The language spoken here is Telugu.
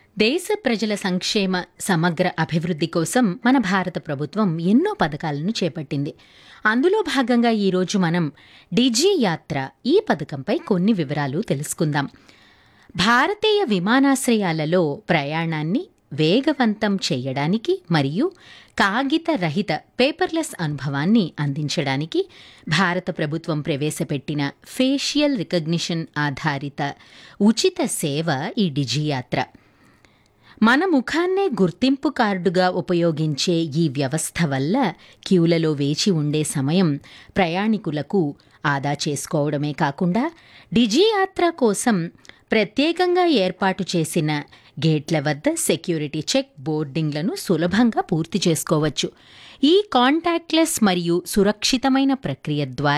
దేశ ప్రజల సంక్షేమ సమగ్ర అభివృద్ధి కోసం మన భారత ప్రభుత్వం ఎన్నో పథకాలను చేపట్టింది. అందులో భాగంగా ఈరోజు మనం డిజి యాత్ర ఈ పథకంపై కొన్ని వివరాలు తెలుసుకుందాం. భారతీయ విమానాశ్రయాలలో ప్రయాణాన్ని వేగవంతం చేయడానికి మరియు కాగిత రహిత పేపర్లెస్ అనుభవాన్ని అందించడానికి భారత ప్రభుత్వం ప్రవేశపెట్టిన ఫేషియల్ రికగ్నిషన్ ఆధారిత ఉచిత సేవ ఈ డిజి యాత్ర. మన ముఖాన్నే గుర్తింపు కార్డుగా ఉపయోగించే ఈ వ్యవస్థ వల్ల క్యూలలో వేచి ఉండే సమయం ప్రయాణికులకు ఆదా చేసుకోవడమే కాకుండా డిజి యాత్ర కోసం ప్రత్యేకంగా ఏర్పాటు చేసిన గేట్ల వద్ద సెక్యూరిటీ చెక్ బోర్డింగ్లను సులభంగా పూర్తి చేసుకోవచ్చు. ఈ కాంటాక్ట్లెస్ మరియు సురక్షితమైన ప్రక్రియ ద్వారా